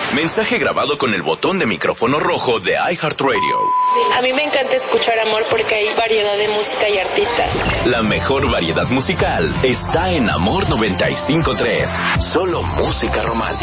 Mensaje grabado con el botón de micrófono rojo de iHeartRadio. A mí me encanta escuchar Amor porque hay variedad de música y artistas. La mejor variedad musical está en Amor 95.3. Solo música romántica.